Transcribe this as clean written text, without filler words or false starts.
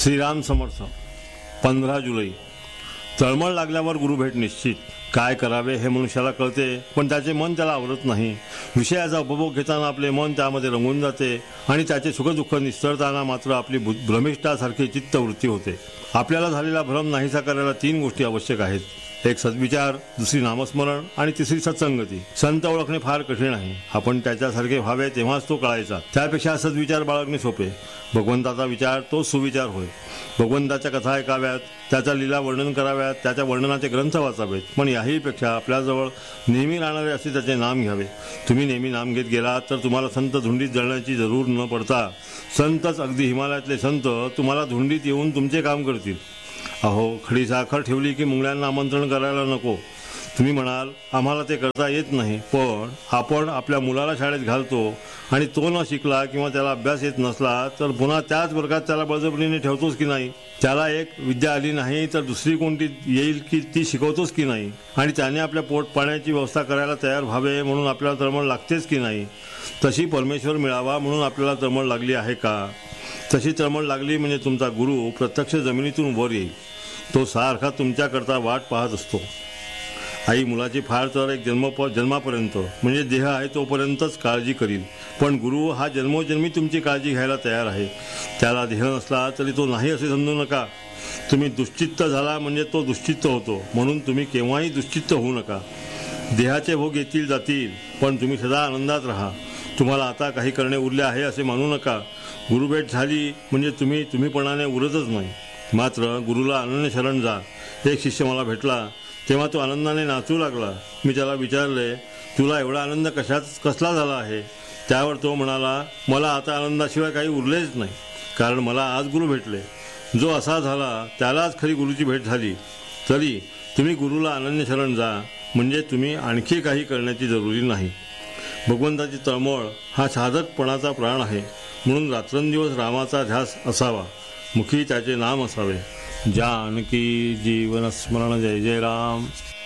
श्रीराम समर्थ. 15 जुलै. तळमळ लागल्यावर गुरुभेट निश्चित. काय करावे हे मनुष्याला कळते, पण त्याचे मन त्याला आवरत नाही. विषयाचा उपभोग घेताना आपले मन त्यामध्ये रंगून जाते आणि त्याचे सुखदुःख निस्तरताना मात्र आपली भ्रमिष्ठासारखी चित्तवृत्ती होते. आपल्याला झालेला भ्रम नाहीसा करायला 3 गोष्टी आवश्यक आहेत. एक सद्विचार, दुसरी नामस्मरण आणि तिसरी सत्संगती. संत ओळखणे फार कठीण आहे. आपण त्याच्यासारखे व्हावे तेव्हाच तो कळायचा. त्यापेक्षा सद्विचार बाळगणे सोपे. भगवंताचा विचार तोच सुविचार होय. भगवंताच्या कथा ऐकाव्यात, त्याचा लीला वर्णन कराव्यात, त्याच्या वर्णनाचे ग्रंथ वाचावेत. पण याहीपेक्षा आपल्याजवळ नेहमी राहणारे असे त्याचे नाम घ्यावे. तुम्ही नेहमी नाम घेत गेलात तर तुम्हाला संत धुंडीत जळण्याची जरूर न पडता संतच, अगदी हिमालयातले संत तुम्हाला धुंडीत येऊन तुमचे काम करतील. अहो, खडी साखर ठेवली की मुंगळ्यांना आमंत्रण करायला नको. तुम्ही म्हणाल आम्हाला ते करता येत नाही, पण आपण आपल्या मुलाला शाळेत घालतो आणि तो न शिकला किंवा त्याला अभ्यास येत नसला तर पुन्हा त्याच वर्गात त्याला बळजबरीने ठेवतोच की नाही. त्याला एक विद्या आली नाही तर दुसरी कोणती येईल की ती शिकवतोच की नाही. आणि त्याने आपल्या पोट पाण्याची व्यवस्था करायला तयार व्हावे म्हणून आपल्याला तळमळ लागतेच की नाही. तशी परमेश्वर मिळावा म्हणून आपल्याला तळमळ लागली आहे का? तशी तळमळ लागली म्हणजे तुमचा गुरु प्रत्यक्ष जमिनीतून वर येईल. तो सारखा तुमच्याकरता वाट पाहत असतो. आई मुलाची फार तर एक जन्मापर्यंत म्हणजे देह आहे तोपर्यंतच काळजी करील, पण गुरु हा जन्मोजन्मी तुमची काळजी घ्यायला तयार आहे. त्याला देह नसला तरी तो नाही असे समजू नका. तुम्ही दुश्चित्त झाला म्हणजे तो दुश्चित्त होतो, म्हणून तुम्ही केव्हाही दुश्चित्त होऊ नका. देहाचे भोग येतील जातील, पण तुम्ही सदा आनंदात राहा. तुम्हाला आता काही करणे उरले आहे असे मानू नका. गुरुभेट झाली म्हणजे तुम्हीपणाने उरतच नाही, मात्र गुरुला अनन्य शरण जा. एक शिष्य मला भेटला तेव्हा तो आनंदाने नाचू लागला. मी त्याला विचारले, तुला एवढा आनंद कसला झाला आहे? त्यावर तो म्हणाला, मला आता आनंदाशिवाय काही उरलेच नाही, कारण मला आज गुरु भेटले. जो असा झाला त्यालाच खरी गुरुची भेट झाली. तरी तुम्ही गुरुला अनन्य शरण जा, म्हणजे तुम्ही आणखी काही करण्याची जरुरी नाही. भगवंताची तळमळ हा साधकपणाचा प्राण आहे, म्हणून रात्रंदिवस रामाचा ध्यास असावा, मुखी त्याचे नाम असावे. जानकी जीवन स्मरण. जय जय राम.